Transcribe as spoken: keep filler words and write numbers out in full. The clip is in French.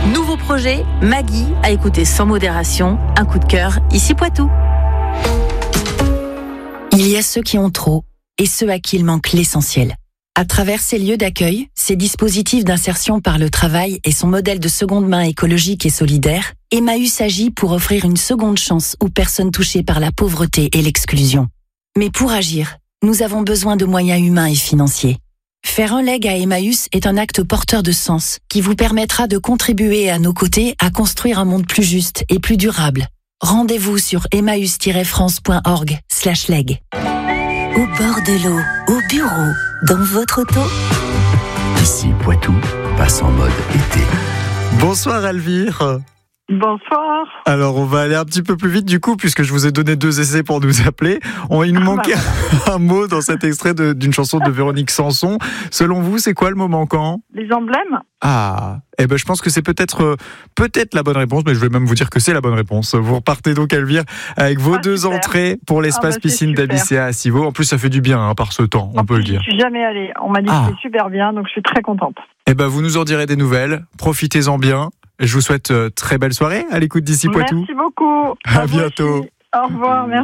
Nouveau projet, Maggie, à écouter sans modération. Un coup de cœur, ici Poitou. Il y a ceux qui ont trop et ceux à qui il manque l'essentiel. À travers ces lieux d'accueil, ces dispositifs d'insertion par le travail et son modèle de seconde main écologique et solidaire, Emmaüs agit pour offrir une seconde chance aux personnes touchées par la pauvreté et l'exclusion. Mais pour agir, nous avons besoin de moyens humains et financiers. Faire un leg à Emmaüs est un acte porteur de sens qui vous permettra de contribuer à nos côtés à construire un monde plus juste et plus durable. Rendez-vous sur emmaüs tiret france point org slash leg. Au bord de l'eau, au bureau, dans votre auto. Ici, Poitou passe en mode été. Bonsoir Elvire. Bonsoir. Alors on va aller un petit peu plus vite du coup, puisque je vous ai donné deux essais pour nous appeler. On, il nous manquait ah bah voilà. un mot dans cet extrait de, d'une chanson de Véronique Sanson. Selon vous, c'est quoi le mot manquant ? Les emblèmes. Ah, eh ben je pense que c'est peut-être euh, peut-être la bonne réponse, mais je vais même vous dire que c'est la bonne réponse. Vous repartez donc Elvire avec vos ah, deux super. entrées pour l'espace ah bah, piscine d'Abyssea à Civaux. En plus ça fait du bien hein, par ce temps, on en peut plus, le dire. Je suis jamais allée. On m'a dit ah. que c'était super bien, donc je suis très contente. Eh ben vous nous en direz des nouvelles. Profitez-en bien. Je vous souhaite euh, très belle soirée à l'écoute d'ici Poitou. Merci beaucoup. À, à bientôt. Au revoir. Merci.